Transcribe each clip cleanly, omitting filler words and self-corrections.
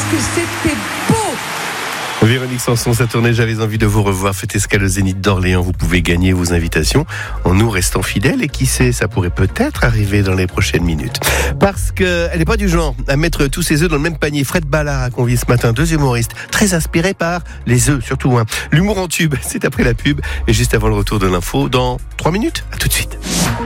que c'était beau! Véronique Sanson, sa tournée J'avais envie de vous revoir, faites escale au Zénith d'Orléans. Vous pouvez gagner vos invitations en nous restant fidèles. Et qui sait, ça pourrait peut-être arriver dans les prochaines minutes. Parce qu'elle n'est pas du genre à mettre tous ses œufs dans le même panier. Fred Ballard a convié ce matin 2 humoristes très inspirés par les œufs, surtout un. L'humour en tube, c'est après la pub et juste avant le retour de l'info dans 3 minutes. À tout de suite.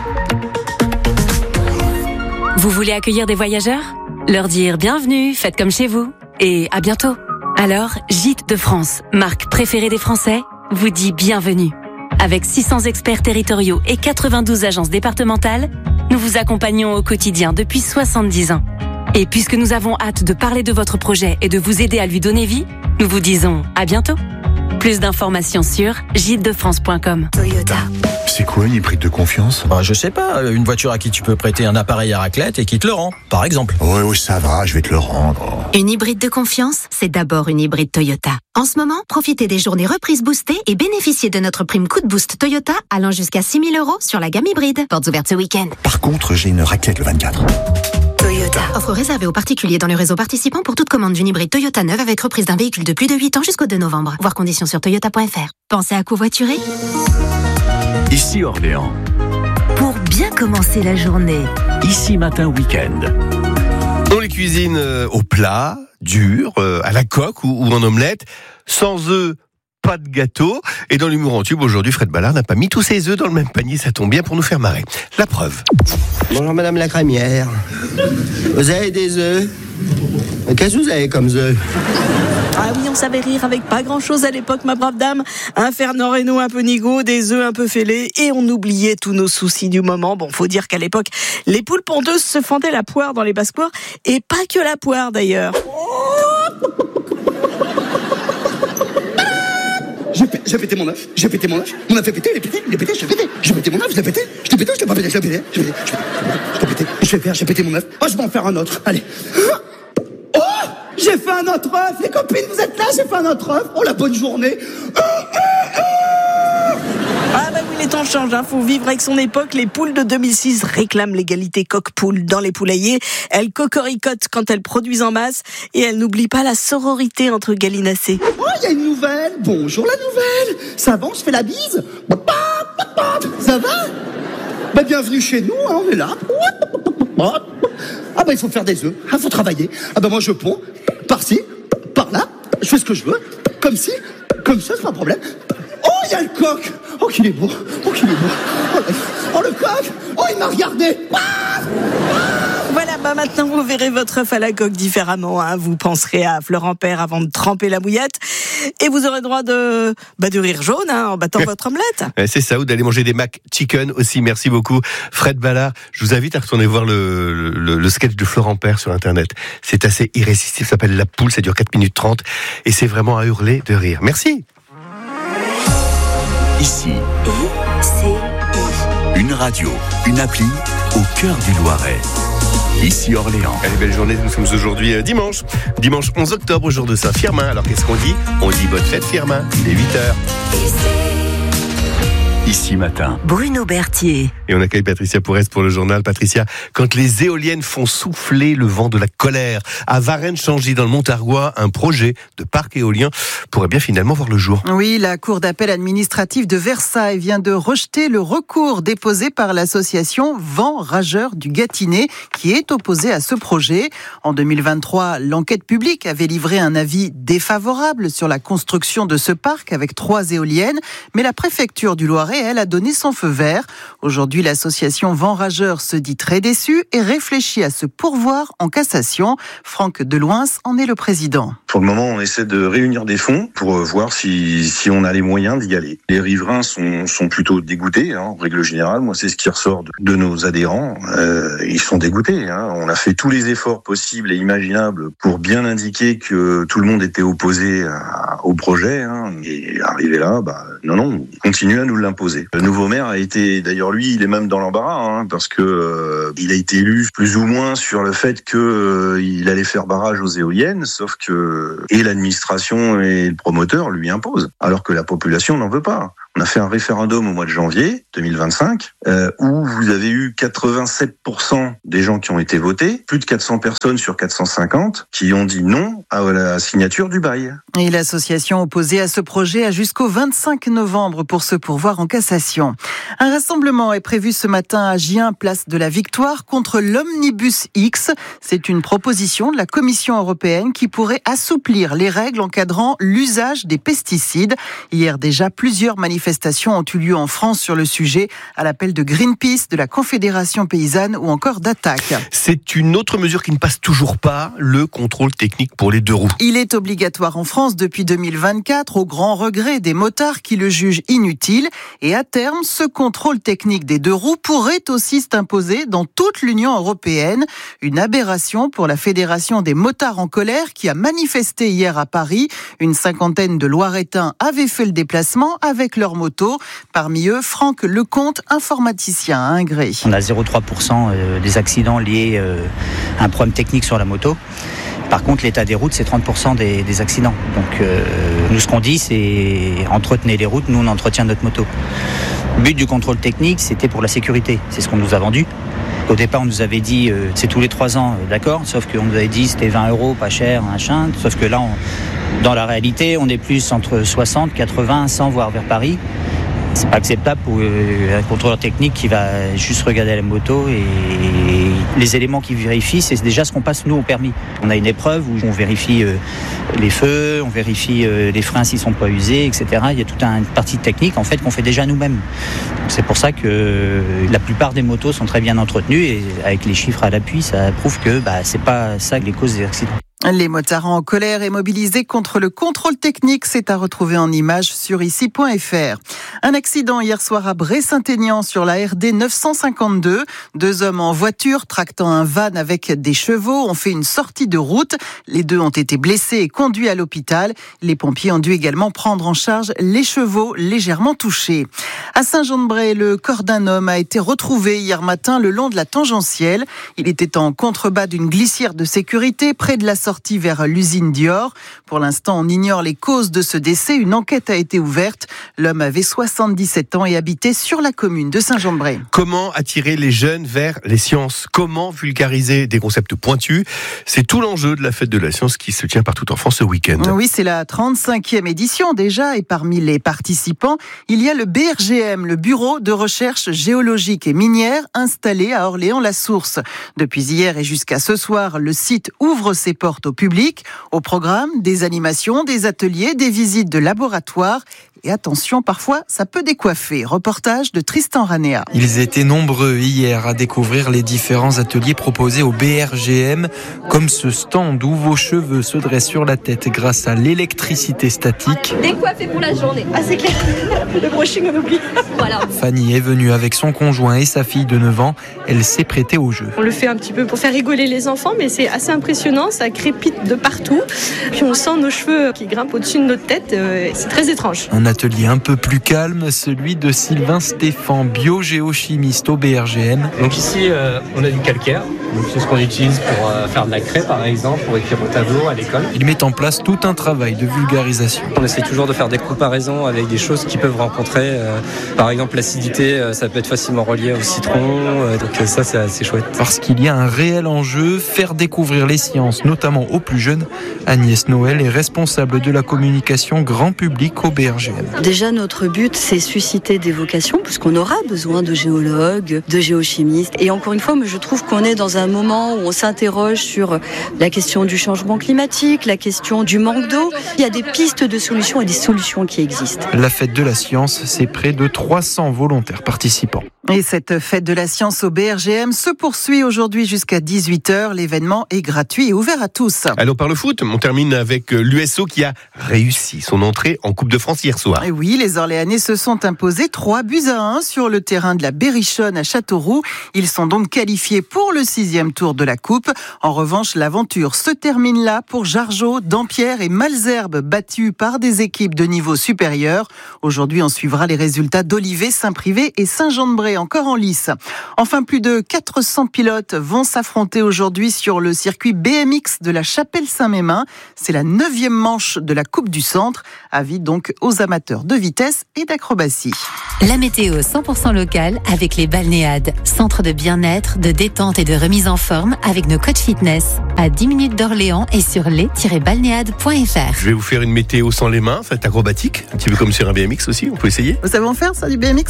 Vous voulez accueillir des voyageurs ? Leur dire bienvenue, faites comme chez vous et à bientôt. Alors, Gîtes de France, marque préférée des Français, vous dit bienvenue. Avec 600 experts territoriaux et 92 agences départementales, nous vous accompagnons au quotidien depuis 70 ans. Et puisque nous avons hâte de parler de votre projet et de vous aider à lui donner vie, nous vous disons à bientôt. Plus d'informations sur gîtesdefrance.com. Toyota. C'est quoi une hybride de confiance ? Je sais pas, une voiture à qui tu peux prêter un appareil à raclette et qui te le rend, par exemple. Oui, ça va, je vais te le rendre. Une hybride de confiance, c'est d'abord une hybride Toyota. En ce moment, profitez des journées reprises boostées et bénéficiez de notre prime coup de boost Toyota allant jusqu'à 6 000 € sur la gamme hybride. Portes ouvertes ce week-end. Par contre, j'ai une raclette le 24. Toyota. Offre réservée aux particuliers dans le réseau participant pour toute commande d'une hybride Toyota neuve avec reprise d'un véhicule de plus de 8 ans jusqu'au 2 novembre. Voir conditions sur toyota.fr. Pensez à covoiturer ? Ici Orléans. Pour bien commencer la journée. Ici Matin Week-end. On les cuisine au plat, dur, à la coque ou en omelette, sans œufs, pas de gâteau. Et dans l'humour en tube, aujourd'hui, Fred Ballard n'a pas mis tous ses œufs dans le même panier, ça tombe bien pour nous faire marrer. La preuve. Bonjour Madame la crémière. Vous avez des œufs ? Qu'est-ce que vous avez comme œufs ? Ah oui, on savait rire avec pas grand-chose à l'époque, ma brave dame. Un Fernand Reynaud un peu nigaud, des œufs un peu fêlés, et on oubliait tous nos soucis du moment. Bon, faut dire qu'à l'époque, les poules pondeuses se fendaient la poire dans les basses-cours, et pas que la poire d'ailleurs. J'ai pété mon œuf, mon œuf est pété, il est pété, j'ai pété mon œuf, je l'ai pété, je l'ai pas pété, j'ai pété mon œuf, je vais en faire un autre, allez. Oh, j'ai fait un autre œuf, les copines, vous êtes là, j'ai fait un autre œuf, oh la bonne journée. Ah bah oui, les temps changent, faut vivre avec son époque. Les poules de 2006 réclament l'égalité coq-poule dans les poulaillers. Elles cocoricotent quand elles produisent en masse et elles n'oublient pas la sororité entre gallinacés. Oh, il y a une nouvelle, bonjour la nouvelle. Ça va, je fais la bise. Ça va ? Bah bienvenue chez nous, on est là. Ah bah il faut faire des œufs, faut travailler. Ah bah moi je ponds, par-ci, par-là, je fais ce que je veux, comme ci, comme ça, c'est pas un problème. Oh, il y a le coq. Oh, qu'il est beau. Oh, le coq. Oh, il m'a regardé. Voilà, maintenant vous verrez votre œuf à la coque différemment. Vous penserez à Florent Père avant de tremper la bouillette. Et vous aurez droit de rire jaune en battant votre omelette. C'est ça, ou d'aller manger des mac chicken aussi. Merci beaucoup, Fred Ballard. Je vous invite à retourner voir le sketch de Florent Père sur Internet. C'est assez irrésistible, ça s'appelle La Poule, ça dure 4 minutes 30. Et c'est vraiment à hurler de rire. Merci. Ici, une radio, une appli au cœur du Loiret. Ici Orléans. Allez, belle journée, nous sommes aujourd'hui dimanche 11 octobre, jour de Saint-Firmin. Alors qu'est-ce qu'on dit ? On dit bonne fête Firmin, il est 8h. Ici Matin. Bruno Berthier. Et on accueille Patricia Pourès pour le journal. Patricia, quand les éoliennes font souffler le vent de la colère, à Varennes-Changy dans le Montargois, un projet de parc éolien pourrait bien finalement voir le jour. Oui, la Cour d'appel administrative de Versailles vient de rejeter le recours déposé par l'association Vent Rageur du Gâtinais, qui est opposée à ce projet. En 2023, l'enquête publique avait livré un avis défavorable sur la construction de ce parc avec 3 éoliennes, mais la préfecture du Loiret, elle, a donné son feu vert. Aujourd'hui, l'association Vent Rageur se dit très déçue et réfléchit à se pourvoir en cassation. Franck Deloins en est le président. Pour le moment, on essaie de réunir des fonds pour voir si on a les moyens d'y aller. Les riverains sont plutôt dégoûtés, en règle générale. Moi, c'est ce qui ressort de nos adhérents. Ils sont dégoûtés. On a fait tous les efforts possibles et imaginables pour bien indiquer que tout le monde était opposé au projet. Et arrivé là, non, on continue à nous l'imposer. Le nouveau maire a été, d'ailleurs lui, il est même dans l'embarras, parce que il a été élu plus ou moins sur le fait que il allait faire barrage aux éoliennes, sauf que et l'administration et le promoteur lui imposent, alors que la population n'en veut pas. On a fait un référendum au mois de janvier 2025 où vous avez eu 87% des gens qui ont été votés, plus de 400 personnes sur 450 qui ont dit non à la signature du bail. Et l'association opposée à ce projet a jusqu'au 25 novembre pour se pourvoir en cassation. Un rassemblement est prévu ce matin à Gien, place de la Victoire, contre l'Omnibus X. C'est une proposition de la Commission européenne qui pourrait assouplir les règles encadrant l'usage des pesticides. Hier déjà, plusieurs manifestations ont eu lieu en France sur le sujet, à l'appel de Greenpeace, de la Confédération paysanne ou encore d'Attaque. C'est une autre mesure qui ne passe toujours pas, le contrôle technique pour les 2 roues. Il est obligatoire en France depuis 2024, au grand regret des motards qui le jugent inutile. Et à terme, ce contrôle technique des 2 roues pourrait aussi s'imposer dans toute l'Union européenne. Une aberration pour la Fédération des motards en colère qui a manifesté hier à Paris. Une cinquantaine de Loiretains avaient fait le déplacement avec leur moto. Parmi eux, Franck Lecomte, informaticien à Ingré. On a 0,3% des accidents liés à un problème technique sur la moto. Par contre, l'état des routes, c'est 30% des accidents. Donc, nous, ce qu'on dit, c'est entretenez les routes, nous, on entretient notre moto. Le but du contrôle technique, c'était pour la sécurité. C'est ce qu'on nous a vendu. Au départ, on nous avait dit, c'est tous les 3 ans, d'accord, sauf qu'on nous avait dit, c'était 20 €, pas cher, machin. Sauf que là, dans la réalité, on est plus entre 60, 80, 100, voire vers Paris. C'est pas acceptable pour un contrôleur technique qui va juste regarder la moto et les éléments qu'il vérifie, c'est déjà ce qu'on passe nous au permis. On a une épreuve où on vérifie les feux, on vérifie les freins s'ils sont pas usés, etc. Il y a toute une partie technique en fait qu'on fait déjà nous-mêmes. C'est pour ça que la plupart des motos sont très bien entretenues et avec les chiffres à l'appui, ça prouve que c'est pas ça les causes des accidents. Les motards en colère et mobilisés contre le contrôle technique, c'est à retrouver en images sur ici.fr. Un accident hier soir à Bray-Saint-Aignan sur la RD 952. 2 hommes en voiture tractant un van avec des chevaux ont fait une sortie de route. Les 2 ont été blessés et conduits à l'hôpital. Les pompiers ont dû également prendre en charge les chevaux légèrement touchés. À Saint-Jean-de-Bray, le corps d'un homme a été retrouvé hier matin le long de la tangentielle. Il était en contrebas d'une glissière de sécurité près de la sortie vers l'usine Dior. Pour l'instant, on ignore les causes de ce décès. Une enquête a été ouverte. L'homme avait 77 ans et habitait sur la commune de Saint-Jean-de-Bray. Comment attirer les jeunes vers les sciences ? Comment vulgariser des concepts pointus ? C'est tout l'enjeu de la fête de la science qui se tient partout en France ce week-end. Oui, c'est la 35e édition déjà et parmi les participants, il y a le BRGM, le Bureau de recherche géologique et minière installé à Orléans-la-Source. Depuis hier et jusqu'à ce soir, le site ouvre ses portes au public. Au programme, des animations, des ateliers, des visites de laboratoire. Et attention, parfois, ça peut décoiffer. Reportage de Tristan Ranea. Ils étaient nombreux hier à découvrir les différents ateliers proposés au BRGM, comme ce stand où vos cheveux se dressent sur la tête grâce à l'électricité statique. Décoiffé pour la journée. Ah, c'est clair. Le brushing, on oublie. Voilà. Fanny est venue avec son conjoint et sa fille de 9 ans. Elle s'est prêtée au jeu. On le fait un petit peu pour faire rigoler les enfants, mais c'est assez impressionnant. Ça crépite de partout. Puis on sent nos cheveux qui grimpent au-dessus de notre tête. C'est très étrange. Un atelier un peu plus calme, celui de Sylvain Stéphan, biogéochimiste au BRGM. Donc ici, on a du calcaire. Donc c'est ce qu'on utilise pour faire de la craie, par exemple, pour écrire au tableau à l'école. Il met en place tout un travail de vulgarisation. On essaie toujours de faire des comparaisons avec des choses qu'ils peuvent rencontrer. Par exemple, l'acidité, ça peut être facilement relié au citron. Donc ça, c'est assez chouette. Parce qu'il y a un réel enjeu, faire découvrir les sciences, notamment aux plus jeunes. Agnès Noël est responsable de la communication grand public au BRGM. Déjà, notre but, c'est susciter des vocations, puisqu'on aura besoin de géologues, de géochimistes. Et encore une fois, je trouve qu'on est dans un moment où on s'interroge sur la question du changement climatique, la question du manque d'eau. Il y a des pistes de solutions et des solutions qui existent. La fête de la science, c'est près de 300 volontaires participants. Et cette fête de la science au BRGM se poursuit aujourd'hui jusqu'à 18h. L'événement est gratuit et ouvert à tous. Allons par le foot. On termine avec l'USO qui a réussi son entrée en Coupe de France hier soir. Et oui, les Orléanais se sont imposés 3-1 sur le terrain de la Berrichonne à Châteauroux. Ils sont donc qualifiés pour le 6e tour de la Coupe. En revanche, l'aventure se termine là pour Jargeau, Dampierre et Malesherbes, battus par des équipes de niveau supérieur. Aujourd'hui, on suivra les résultats d'Olivet, Saint-Privé et Saint-Jean-de-Bray encore en lice. Enfin, plus de 400 pilotes vont s'affronter aujourd'hui sur le circuit BMX de la Chapelle-Saint-Mémin. C'est la 9e manche de la Coupe du Centre. Avis donc aux amateurs de vitesse et d'acrobatie. La météo 100% locale avec les Balnéades. Centre de bien-être, de détente et de remise en forme avec nos coachs fitness. À 10 minutes d'Orléans et sur les-balnéades.fr. Je vais vous faire une météo sans les mains, faites acrobatique, un petit peu comme sur un BMX aussi, on peut essayer. Vous savez en faire ça, du BMX?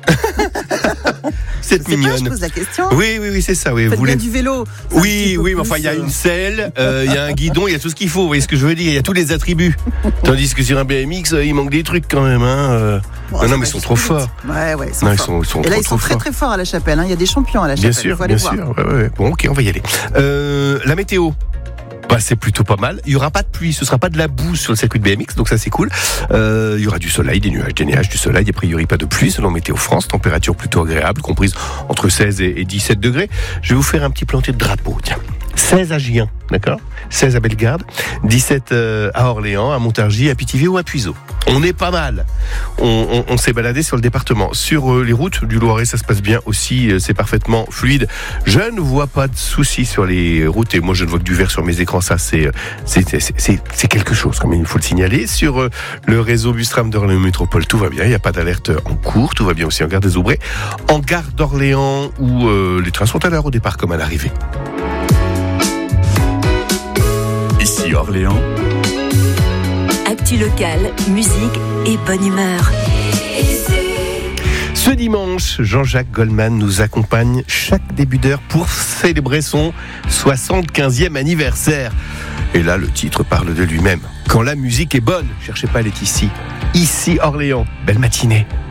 C'est mignonne. Je pose la question. Oui, c'est ça. Oui. Faites bien du vélo. Oui, mais enfin, il y a une selle, il y a un guidon, il y a tout ce qu'il faut. Vous voyez ce que je veux dire? Il y a tous les attributs. Tandis que sur un BMX, il manque des trucs quand même. Non, mais ils sont trop forts. Ouais, ils sont forts. Et là, ils sont très forts à la Chapelle. Il y a des champions à la Chapelle. Bien sûr. Ouais. Bon, ok, on va y aller. La météo. C'est plutôt pas mal. Il y aura pas de pluie, ce sera pas de la boue sur le circuit de BMX, donc ça c'est cool. Il y aura du soleil, des nuages, du soleil. A priori pas de pluie selon Météo France. Température plutôt agréable, comprise entre 16 et 17 degrés. Je vais vous faire un petit planté de drapeau, tiens. 16 à Gien, d'accord, 16 à Bellegarde, 17 à Orléans, à Montargis, à Pithiviers ou à Puiseaux. On est pas mal. On s'est baladé sur le département. Sur les routes du Loiret, ça se passe bien aussi, c'est parfaitement fluide. Je ne vois pas de soucis sur les routes et moi je ne vois que du vert sur mes écrans. Ça c'est quelque chose, comme il faut le signaler. Sur le réseau Bus-Tram d'Orléans Métropole, tout va bien. Il n'y a pas d'alerte en cours. Tout va bien aussi en gare des Aubrais, en gare d'Orléans où les trains sont à l'heure au départ comme à l'arrivée. Ici Orléans. Actu locale, musique et bonne humeur. Ce dimanche, Jean-Jacques Goldman nous accompagne chaque début d'heure pour célébrer son 75e anniversaire. Et là, le titre parle de lui-même. Quand la musique est bonne, cherchez pas, elle est ici. Ici Orléans. Belle matinée.